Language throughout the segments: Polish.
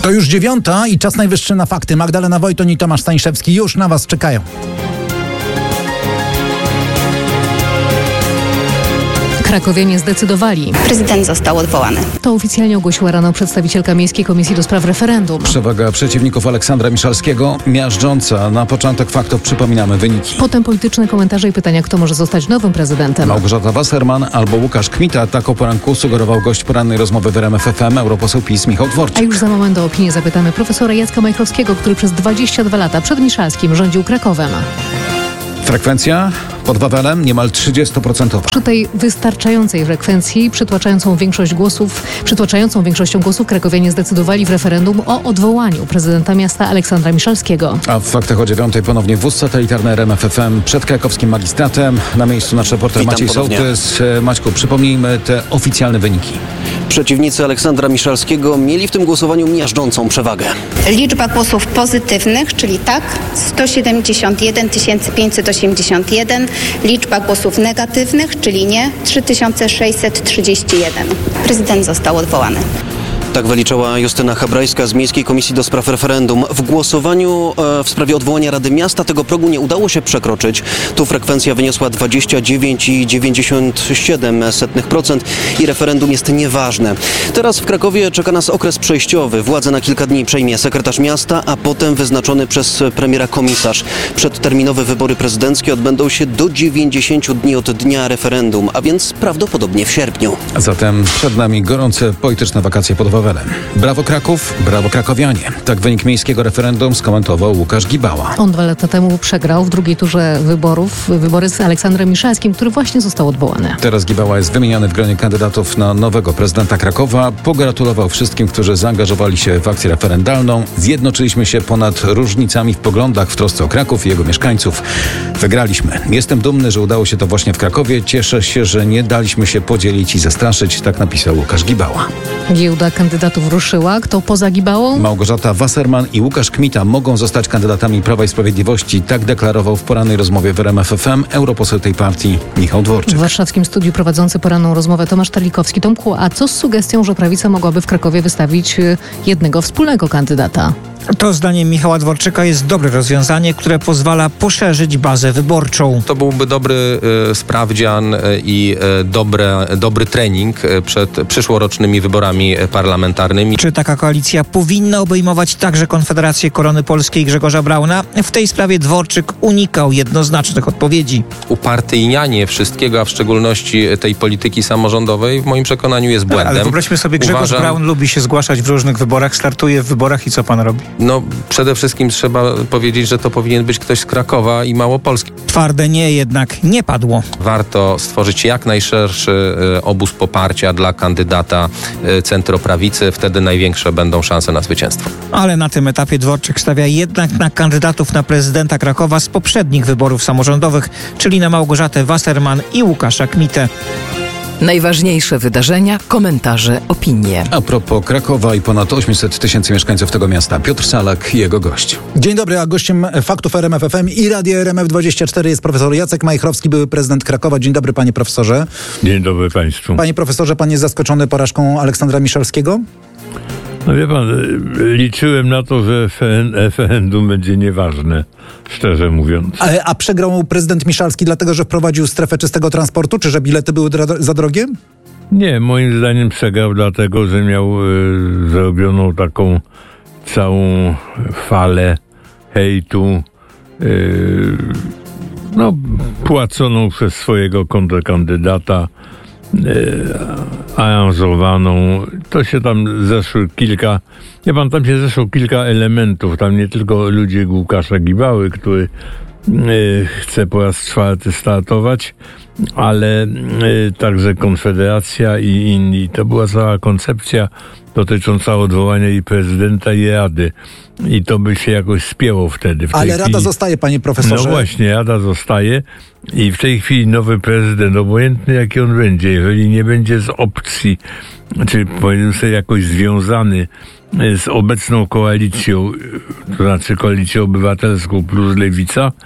To już 9:00 i czas najwyższy na fakty. Magdalena Wojton i Tomasz Staniszewski już na was czekają. Krakowianie zdecydowali. Prezydent został odwołany. To oficjalnie ogłosiła rano przedstawicielka Miejskiej Komisji do Spraw Referendum. Przewaga przeciwników Aleksandra Miszalskiego miażdżąca. Na początek faktów przypominamy wyniki. Potem polityczne komentarze i pytania, kto może zostać nowym prezydentem. Małgorzata Wasserman albo Łukasz Kmita. Tak o poranku sugerował gość porannej rozmowy w RMF FM, europoseł PiS Michał Dworczyk. A już za moment o opinię zapytamy profesora Jacka Majchrowskiego, który przez 22 lata przed Miszalskim rządził Krakowem. Frekwencja pod Wawelem niemal 30%. Przy tej wystarczającej frekwencji, przytłaczającą większością głosów krakowianie zdecydowali w referendum o odwołaniu prezydenta miasta Aleksandra Miszalskiego. A w faktach o 9:00 ponownie wóz satelitarny RMF FM przed krakowskim magistratem. Na miejscu nasz reporter Maciej Sołtys. Maćku, przypomnijmy te oficjalne wyniki. Przeciwnicy Aleksandra Miszalskiego mieli w tym głosowaniu miażdżącą przewagę. Liczba głosów pozytywnych, czyli tak, 171 581. Liczba głosów negatywnych, czyli nie, 3631. Prezydent został odwołany. Tak wyliczała Justyna Habrajska z Miejskiej Komisji do Spraw Referendum. W głosowaniu w sprawie odwołania Rady Miasta tego progu nie udało się przekroczyć. Tu frekwencja wyniosła 29,97% i referendum jest nieważne. Teraz w Krakowie czeka nas okres przejściowy. Władzę na kilka dni przejmie sekretarz miasta, a potem wyznaczony przez premiera komisarz. Przedterminowe wybory prezydenckie odbędą się do 90 dni od dnia referendum, a więc prawdopodobnie w sierpniu. A zatem przed nami gorące polityczne wakacje pod Wawelem. Brawo Kraków, brawo krakowianie. Tak wynik miejskiego referendum skomentował Łukasz Gibała. On 2 lata temu przegrał w drugiej turze wybory z Aleksandrem Miszalskim, który właśnie został odwołany. Teraz Gibała jest wymieniany w gronie kandydatów na nowego prezydenta Krakowa. Pogratulował wszystkim, którzy zaangażowali się w akcję referendalną. Zjednoczyliśmy się ponad różnicami w poglądach w trosce o Kraków i jego mieszkańców. Wygraliśmy. Jestem dumny, że udało się to właśnie w Krakowie. Cieszę się, że nie daliśmy się podzielić i zastraszyć. Tak napisał Łukasz Gibała. Giełda kandydatów ruszyła. Kto poza Gibałą? Małgorzata Wasserman i Łukasz Kmita mogą zostać kandydatami Prawa i Sprawiedliwości. Tak deklarował w porannej rozmowie w RMF FM europoseł tej partii Michał Dworczyk. W warszawskim studiu prowadzący poranną rozmowę Tomasz Tarlikowski. Tomku, a co z sugestią, że prawica mogłaby w Krakowie wystawić jednego wspólnego kandydata? To zdaniem Michała Dworczyka jest dobre rozwiązanie, które pozwala poszerzyć bazę wyborczą. To byłby dobry sprawdzian i dobry trening przed przyszłorocznymi wyborami parlamentarnymi. Czy taka koalicja powinna obejmować także Konfederację Korony Polskiej Grzegorza Brauna? W tej sprawie Dworczyk unikał jednoznacznych odpowiedzi. Upartyjnianie wszystkiego, a w szczególności tej polityki samorządowej, w moim przekonaniu jest błędem. Ale wyobraźmy sobie, Grzegorz Braun lubi się zgłaszać w różnych wyborach, startuje w wyborach i co pan robi? No, przede wszystkim trzeba powiedzieć, że to powinien być ktoś z Krakowa i Małopolski. Twarde nie jednak nie padło. Warto stworzyć jak najszerszy obóz poparcia dla kandydata centroprawicy. Wtedy największe będą szanse na zwycięstwo. Ale na tym etapie Dworczyk stawia jednak na kandydatów na prezydenta Krakowa z poprzednich wyborów samorządowych, czyli na Małgorzatę Wasserman i Łukasza Kmitę. Najważniejsze wydarzenia, komentarze, opinie. A propos Krakowa i ponad 800 000 mieszkańców tego miasta, Piotr Salak i jego gość. Dzień dobry, a gościem faktów RMF FM i Radia RMF24 jest profesor Jacek Majchrowski, były prezydent Krakowa. Dzień dobry, panie profesorze. Dzień dobry państwu. Panie profesorze, pan jest zaskoczony porażką Aleksandra Miszalskiego? No wie pan, liczyłem na to, że referendum będzie nieważne, szczerze mówiąc. A przegrał prezydent Miszalski dlatego, że wprowadził strefę czystego transportu, czy że bilety były za drogie? Nie, moim zdaniem przegrał dlatego, że miał zrobioną taką całą falę hejtu, płaconą przez swojego kontrkandydata, aranżowaną. To się tam zeszło kilka elementów. Tam nie tylko ludzie Łukasza Gibały, który chce po raz 4 startować, ale także Konfederacja i inni. To była cała koncepcja dotycząca odwołania i prezydenta i Rady. I to by się jakoś spięło wtedy. Ale Rada zostaje, panie profesorze. No właśnie, Rada zostaje i w tej chwili nowy prezydent, obojętny jaki on będzie, jeżeli nie będzie z opcji, czy powiedzmy sobie jakoś związany z obecną koalicją, to znaczy Koalicją Obywatelską plus Lewica,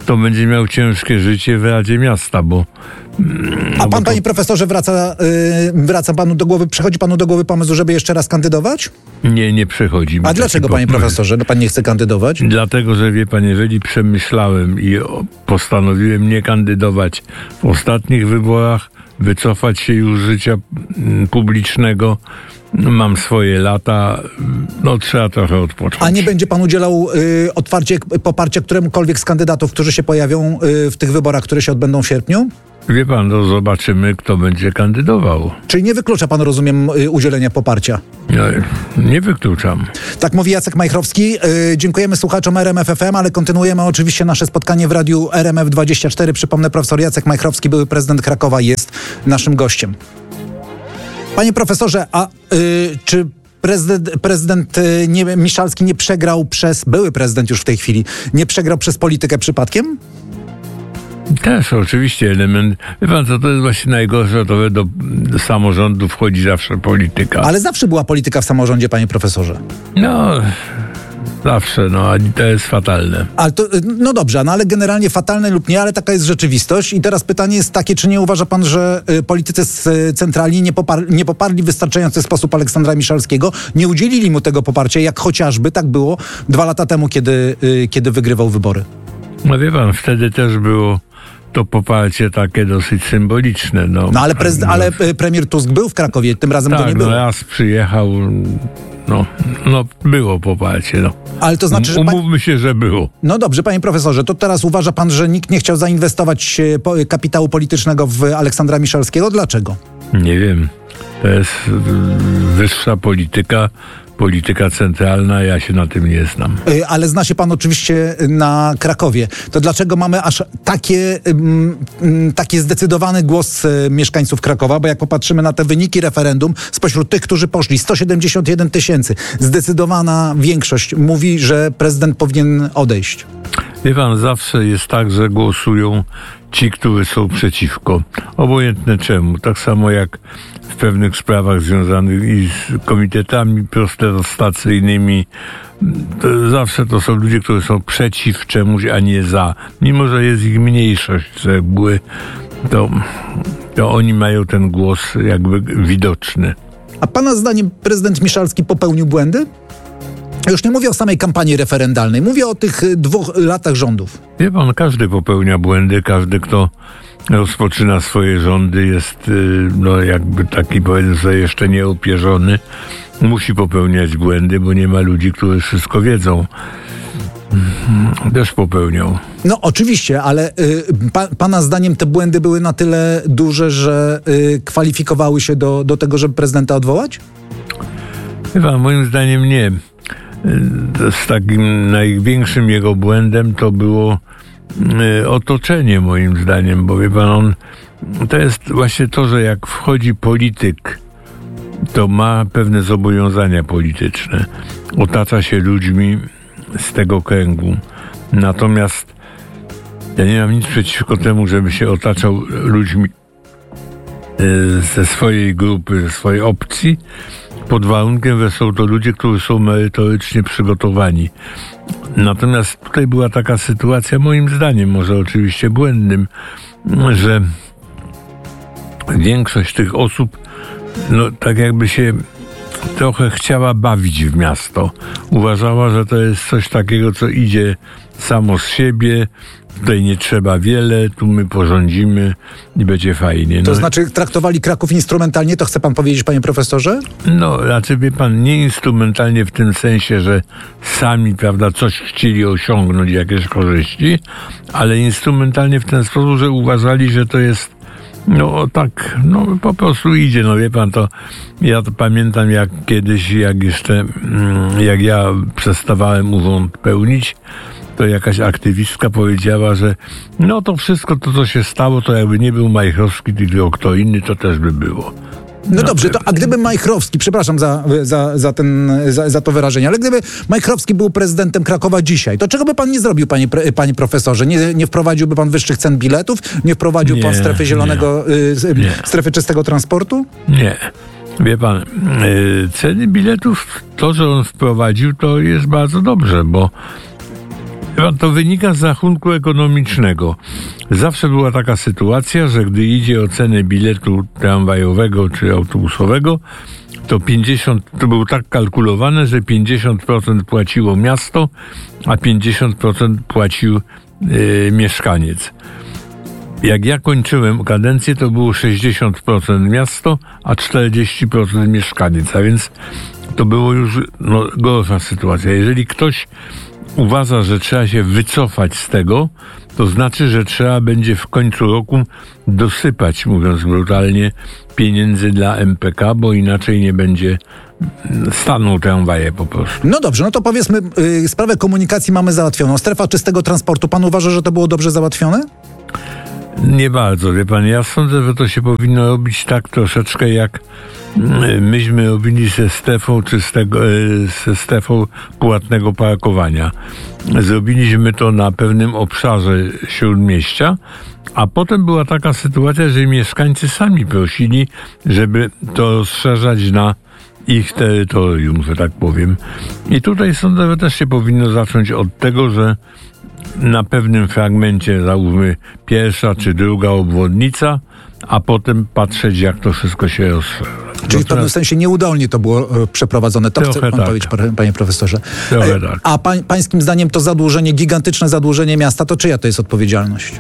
to będzie miał ciężkie życie w Radzie Miasta, bo... A pan, panie profesorze, wraca panu do głowy, przychodzi panu do głowy pomysł, żeby jeszcze raz kandydować? Nie przychodzi mi. A dlaczego, panie profesorze, pan nie chce kandydować? Dlatego, że wie pan, jeżeli przemyślałem i postanowiłem nie kandydować w ostatnich wyborach, wycofać się już z życia publicznego, mam swoje lata, trzeba trochę odpocząć. A nie będzie pan udzielał poparcia któremukolwiek z kandydatów, którzy się pojawią w tych wyborach, które się odbędą w sierpniu? Wie pan, zobaczymy, kto będzie kandydował. Czyli nie wyklucza pan, rozumiem, udzielenia poparcia? Nie wykluczam. Tak mówi Jacek Majchrowski. Dziękujemy słuchaczom RMF FM, ale kontynuujemy oczywiście nasze spotkanie w radiu RMF24. Przypomnę, profesor Jacek Majchrowski, były prezydent Krakowa, jest naszym gościem. Panie profesorze, czy prezydent Miszalski nie przegrał były prezydent już w tej chwili, nie przegrał przez politykę przypadkiem? Też oczywiście element. Wie pan co, to jest właśnie najgorsze, to do samorządu wchodzi zawsze polityka. Ale zawsze była polityka w samorządzie, panie profesorze. Zawsze, a to jest fatalne. Ale to, dobrze, ale generalnie fatalne lub nie, ale taka jest rzeczywistość. I teraz pytanie jest takie, czy nie uważa pan, że politycy z centrali nie poparli w wystarczający sposób Aleksandra Miszalskiego, nie udzielili mu tego poparcia, jak chociażby tak było 2 lata temu, kiedy wygrywał wybory? Wie pan, wtedy też było to poparcie takie dosyć symboliczne. Ale premier Tusk był w Krakowie, tym razem go nie było. Raz przyjechał, było poparcie. Ale to znaczy, że umówmy się, że było. No dobrze, panie profesorze, to teraz uważa pan, że nikt nie chciał zainwestować kapitału politycznego w Aleksandra Miszalskiego? Dlaczego? Nie wiem. To jest wyższa polityka centralna, ja się na tym nie znam. Ale zna się pan oczywiście na Krakowie. To dlaczego mamy aż taki zdecydowany głos mieszkańców Krakowa? Bo jak popatrzymy na te wyniki referendum, spośród tych, którzy poszli, 171 000, zdecydowana większość mówi, że prezydent powinien odejść. Wie pan, zawsze jest tak, że głosują ci, którzy są przeciwko. Obojętne czemu. Tak samo jak w pewnych sprawach związanych i z komitetami protestacyjnymi. Zawsze to są ludzie, którzy są przeciw czemuś, a nie za. Mimo że jest ich mniejszość z reguły, to oni mają ten głos jakby widoczny. A pana zdaniem prezydent Miszalski popełnił błędy? Już nie mówię o samej kampanii referendalnej, mówię o tych 2 latach rządów. Wie pan, każdy popełnia błędy, każdy, kto rozpoczyna swoje rządy, jest jakby taki, powiedzmy sobie, jeszcze nieupierzony, musi popełniać błędy, bo nie ma ludzi, którzy wszystko wiedzą. Też popełniał. Oczywiście, ale pana zdaniem te błędy były na tyle duże, że kwalifikowały się do tego, żeby prezydenta odwołać? Chyba moim zdaniem nie. Z takim największym jego błędem to było otoczenie, moim zdaniem, bo wie pan, to jest właśnie to, że jak wchodzi polityk, to ma pewne zobowiązania polityczne. Otacza się ludźmi z tego kręgu. Natomiast ja nie mam nic przeciwko temu, żeby się otaczał ludźmi ze swojej grupy, ze swojej opcji, pod warunkiem, że są to ludzie, którzy są merytorycznie przygotowani. Natomiast tutaj była taka sytuacja, moim zdaniem, może oczywiście błędnym, że większość tych osób tak jakby się trochę chciała bawić w miasto. Uważała, że to jest coś takiego, co idzie samo z siebie, tutaj nie trzeba wiele, tu my porządzimy i będzie fajnie. To znaczy traktowali Kraków instrumentalnie, to chce pan powiedzieć, panie profesorze? Raczej wie pan, nie instrumentalnie w tym sensie, że sami, prawda, coś chcieli osiągnąć, jakieś korzyści, ale instrumentalnie w ten sposób, że uważali, że to jest po prostu idzie, wie pan, ja to pamiętam, jak kiedyś, jak ja przestawałem urząd pełnić, to jakaś aktywistka powiedziała, że to wszystko to, co się stało, to jakby nie był Majchrowski, tylko kto inny, to też by było. Dobrze, a gdyby Majchrowski, przepraszam za to wyrażenie, ale gdyby Majchrowski był prezydentem Krakowa dzisiaj, to czego by pan nie zrobił, panie profesorze? Nie wprowadziłby pan wyższych cen biletów? Nie wprowadził pan strefy zielonego, strefy czystego transportu? Nie. Wie pan, ceny biletów, to, że on wprowadził, to jest bardzo dobrze, bo To wynika z rachunku ekonomicznego. Zawsze była taka sytuacja, że gdy idzie o cenę biletu tramwajowego czy autobusowego, to było tak kalkulowane, że 50% płaciło miasto, a 50% płacił mieszkaniec. Jak ja kończyłem kadencję, to było 60% miasto, a 40% mieszkaniec. A więc to było już gorsza sytuacja. Jeżeli ktoś uważa, że trzeba się wycofać z tego, to znaczy, że trzeba będzie w końcu roku dosypać, mówiąc brutalnie, pieniędzy dla MPK, bo inaczej nie będzie staną tramwaje po prostu. No dobrze, no to powiedzmy, sprawę komunikacji mamy załatwioną. Strefa czystego transportu, pan uważa, że to było dobrze załatwione? Nie bardzo, wie pan. Ja sądzę, że to się powinno robić tak troszeczkę jak myśmy robili ze strefą płatnego parkowania. Zrobiliśmy to na pewnym obszarze śródmieścia, a potem była taka sytuacja, że mieszkańcy sami prosili, żeby to rozszerzać na ich terytorium, że tak powiem. I tutaj sądzę, że też się powinno zacząć od tego, że na pewnym fragmencie, załóżmy pierwsza czy druga obwodnica, a potem patrzeć, jak to wszystko się rozszerza. Czyli w pewnym sensie nieudolnie to było przeprowadzone. To chce pan powiedzieć, panie profesorze. Trochę tak. A pańskim zdaniem to zadłużenie, gigantyczne zadłużenie miasta, to czyja to jest odpowiedzialność?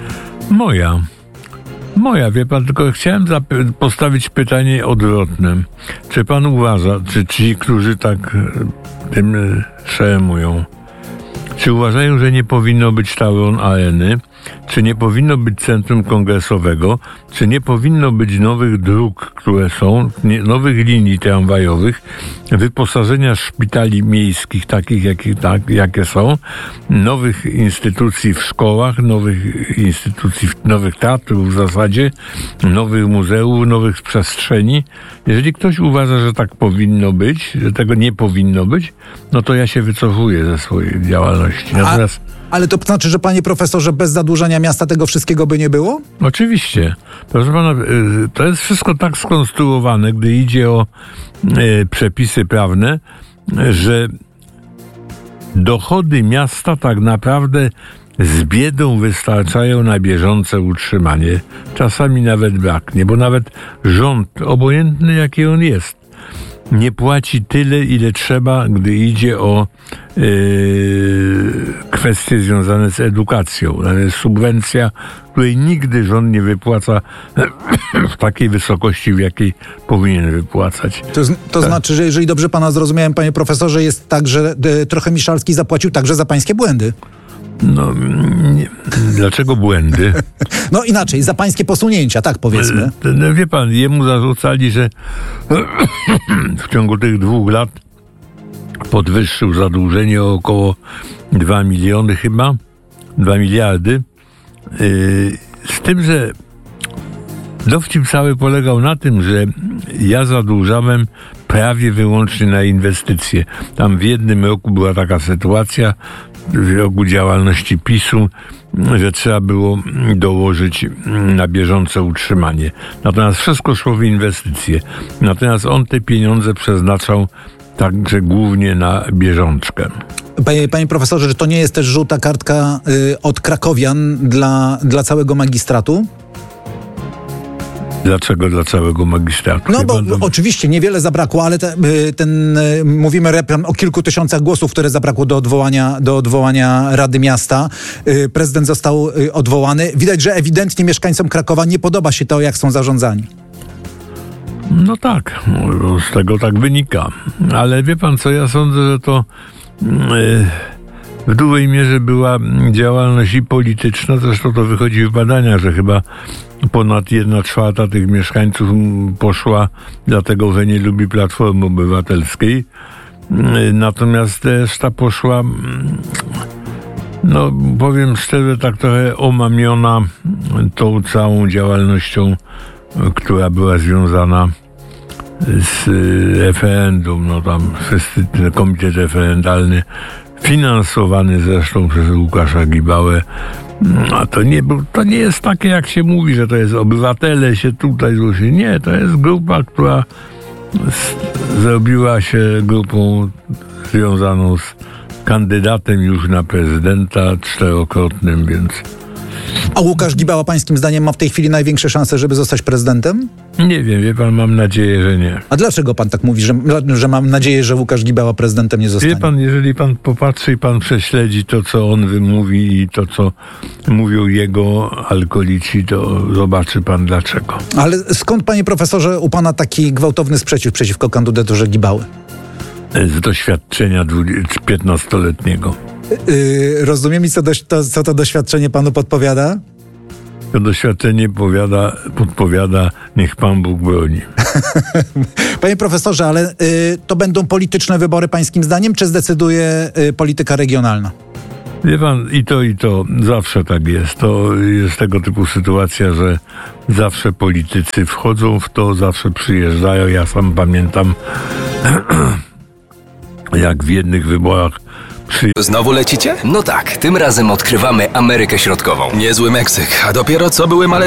Moja, wie pan, tylko chciałem postawić pytanie odwrotne. Czy pan uważa, czy ci, którzy tak tym szermują, czy uważają, że nie powinno być Tauron Areny? Czy nie powinno być centrum kongresowego? Czy nie powinno być nowych dróg, które są, nowych linii tramwajowych, wyposażenia szpitali miejskich, takich jakie są, nowych instytucji w szkołach, nowych instytucji, nowych teatrów w zasadzie, nowych muzeów, nowych przestrzeni? Jeżeli ktoś uważa, że tak powinno być, że tego nie powinno być, no to ja się wycofuję ze swojej działalności. Natomiast ale to znaczy, że panie profesorze, bez zadłużenia miasta tego wszystkiego by nie było? Oczywiście. Proszę pana, to jest wszystko tak skonstruowane, gdy idzie o przepisy prawne, że dochody miasta tak naprawdę z biedą wystarczają na bieżące utrzymanie. Czasami nawet braknie, bo nawet rząd, obojętny jaki on jest, nie płaci tyle, ile trzeba, gdy idzie o kwestie związane z edukacją. To jest subwencja, której nigdy rząd nie wypłaca w takiej wysokości, w jakiej powinien wypłacać. To znaczy, że jeżeli dobrze pana zrozumiałem, panie profesorze, jest tak, że trochę Miszalski zapłacił także za pańskie błędy. No, dlaczego błędy? No inaczej, za pańskie posunięcia, tak powiedzmy. Wie pan, jemu zarzucali, że w ciągu tych 2 lat podwyższył zadłużenie o około 2 miliony chyba, 2 miliardy. Z tym, że dowcip cały polegał na tym, że ja zadłużałem prawie wyłącznie na inwestycje. Tam w jednym roku była taka sytuacja, w roku działalności PiS-u, że trzeba było dołożyć na bieżące utrzymanie. Natomiast wszystko szło w inwestycje. Natomiast on te pieniądze przeznaczał także głównie na bieżączkę. Panie profesorze, że to nie jest też żółta kartka od krakowian dla całego magistratu? Dlaczego dla całego magistratu? No bo oczywiście niewiele zabrakło, ale mówimy o kilku tysiącach głosów, które zabrakło do odwołania Rady Miasta. Prezydent został odwołany. Widać, że ewidentnie mieszkańcom Krakowa nie podoba się to, jak są zarządzani. No tak, z tego tak wynika. Ale wie pan co, ja sądzę, że to w dużej mierze była działalność i polityczna, zresztą to wychodzi w badaniach, że chyba ponad 1/4 tych mieszkańców poszła dlatego, że nie lubi Platformy Obywatelskiej. Natomiast reszta poszła, no powiem szczerze, tak trochę omamiona tą całą działalnością, która była związana z referendum. No tam wszyscy, ten komitet referendalny, finansowany zresztą przez Łukasza Gibałę. A to nie jest takie, jak się mówi, że to jest obywatele się tutaj zgłosili. Nie, to jest grupa, która zrobiła się grupą związaną z kandydatem już na prezydenta 4-krotnym, więc... A Łukasz Gibała pańskim zdaniem ma w tej chwili największe szanse, żeby zostać prezydentem? Nie wiem, wie pan, mam nadzieję, że nie. A dlaczego pan tak mówi, że mam nadzieję, że Łukasz Gibała prezydentem nie zostanie? Wie pan, jeżeli pan popatrzy i pan prześledzi to, co on wymówi i to, co mówią jego alkoholici, to zobaczy pan dlaczego. Ale skąd, panie profesorze, u pana taki gwałtowny sprzeciw przeciwko kandydaturze Gibały? Z doświadczenia 15-letniego. Rozumiem, i co to doświadczenie panu podpowiada? To doświadczenie podpowiada, niech Pan Bóg broni. Panie profesorze, ale to będą polityczne wybory pańskim zdaniem, czy zdecyduje polityka regionalna? Wie pan, i to zawsze tak jest. To jest tego typu sytuacja, że zawsze politycy wchodzą w to, zawsze przyjeżdżają. Ja sam pamiętam, jak w jednych wyborach Znowu lecicie? No tak, tym razem odkrywamy Amerykę Środkową. Niezły Meksyk, a dopiero co były